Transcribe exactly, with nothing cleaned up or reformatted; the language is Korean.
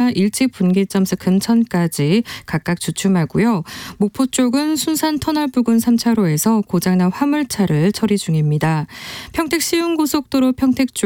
일찍 분기점에서 금천까지 각각 주춤하고요. 목포 쪽은 순산 터널 부근 삼 차로에서 고장난 화물차를 처리 중입니다. 평택 시흥고속도로 평택 쪽